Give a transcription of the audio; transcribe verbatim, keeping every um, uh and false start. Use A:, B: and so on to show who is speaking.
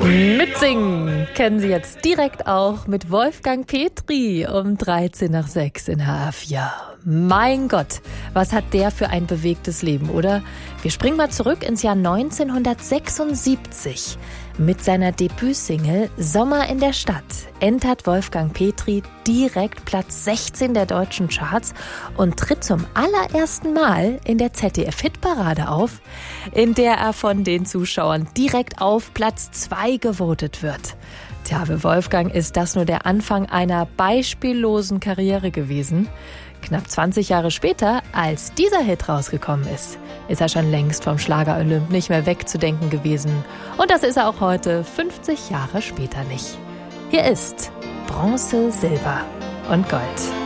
A: Mitsingen kennen Sie jetzt direkt auch mit Wolfgang Petri um dreizehn nach sechs in H R vier. Mein Gott, was hat der für ein bewegtes Leben, oder? Wir springen mal zurück ins Jahr neunzehnhundertsechsundsiebzig. Mit seiner Debütsingle Sommer in der Stadt entert Wolfgang Petri direkt Platz sechzehn der deutschen Charts und tritt zum allerersten Mal in der Z D F-Hitparade auf, in der er von den Zuschauern direkt auf Platz zwei gewotet wird. Tja, für Wolfgang ist das nur der Anfang einer beispiellosen Karriere gewesen. Knapp zwanzig Jahre später, als dieser Hit rausgekommen ist, ist er schon längst vom Schlager-Olymp nicht mehr wegzudenken gewesen. Und das ist er auch heute, fünfzig Jahre später nicht. Hier ist Bronze, Silber und Gold.